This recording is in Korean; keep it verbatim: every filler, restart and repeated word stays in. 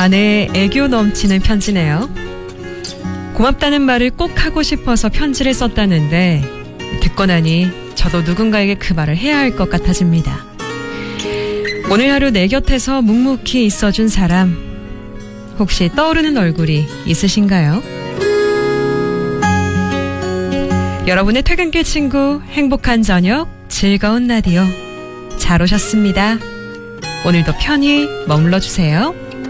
아내의 애교 넘치는 편지네요. 고맙다는 말을 꼭 하고 싶어서 편지를 썼다는데 듣고 나니 저도 누군가에게 그 말을 해야 할 것 같아집니다. 오늘 하루 내 곁에서 묵묵히 있어준 사람, 혹시 떠오르는 얼굴이 있으신가요? 여러분의 퇴근길 친구, 행복한 저녁, 즐거운 라디오 잘 오셨습니다. 오늘도 편히 머물러 주세요.